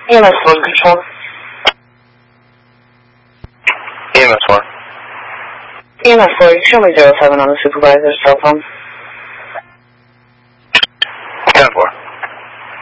EMS 1 control. EMS 1. EMS 4, show me 07 on the supervisor's cell phone.